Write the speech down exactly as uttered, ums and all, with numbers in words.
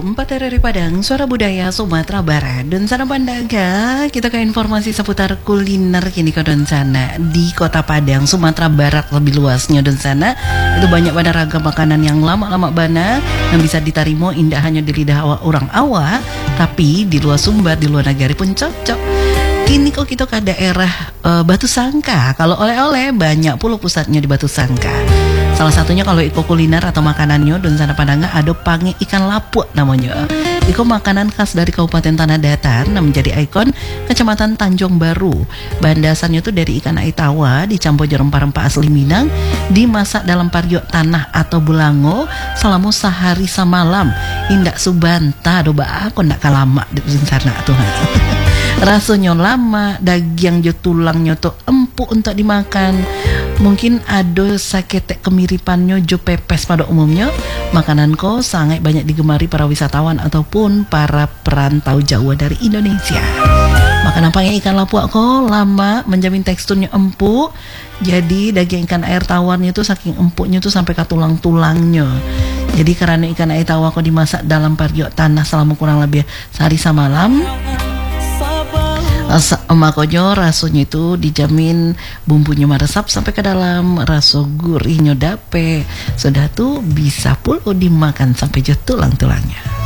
empat dari Padang, Suara Budaya Sumatera Barat. Dan sana Pandaga, kita ke informasi seputar kuliner kini ke dan sana di Kota Padang, Sumatera Barat lebih luasnya dan sana itu banyak pada ragam makanan yang lama-lama bana yang bisa ditarimo indah hanya di lidah awak orang awak, tapi di luar Sumbar, di luar negara pun cocok. Kini kok kita ke daerah uh, Batu Sangka. Kalau oleh-oleh banyak pula pusatnya di Batu Sangka. Salah satunya kalau iko kuliner atau makanannya dan sana Padangnya ada pange ikan lapuk namanya. Iko makanan khas dari Kabupaten Tanah Datar yang menjadi ikon Kecamatan Tanjung Baru. Bahan dasarnya tuh dari ikan aitawa dicampur rempah-rempah asli Minang, dimasak dalam pariok tanah atau bulango selama sehari semalam. Indak subanta doba aku ndak kalama di sana tuh. Rasanya lama, daging jo tulangnya tuh empuk untuk dimakan. Mungkin ada sakit kemiripannya jo pepes pada umumnya. Makanan ko sangat banyak digemari para wisatawan ataupun para perantau Jawa dari Indonesia. Makanan pange ikan lapuk ko lama, menjamin teksturnya empuk. Jadi daging ikan air tawarnya tuh saking empuknya tuh sampai ke tulang-tulangnya. Jadi karena ikan air tawar ko dimasak dalam pariok tanah selama kurang lebih sehari semalam, makanya rasanya itu dijamin bumbunya meresap sampai ke dalam, rasa gurihnya dape. Sudah tuh bisa pul dimakan sampai tulang-tulangnya.